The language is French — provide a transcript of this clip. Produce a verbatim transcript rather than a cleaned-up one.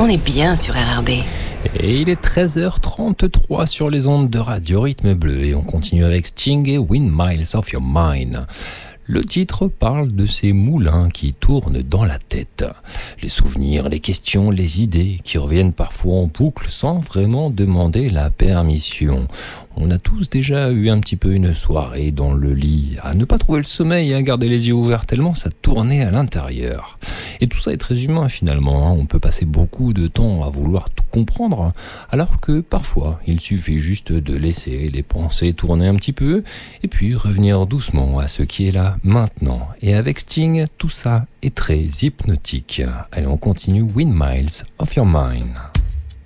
On est bien sur R R B. Et il est treize heures trente-trois sur les ondes de Radio Rythme Bleu et on continue avec Sting et Windmills of Your Mind. Le titre parle de ces moulins qui tournent dans la tête. Les souvenirs, les questions, les idées qui reviennent parfois en boucle sans vraiment demander la permission. On a tous déjà eu un petit peu une soirée dans le lit, à ne pas trouver le sommeil et à garder les yeux ouverts tellement ça tournait à l'intérieur. Et tout ça est très humain finalement, hein. On peut passer beaucoup de temps à vouloir tout comprendre, alors que parfois il suffit juste de laisser les pensées tourner un petit peu, et puis revenir doucement à ce qui est là maintenant. Et avec Sting, tout ça est très hypnotique. Allez, on continue Windmills of Your Mind.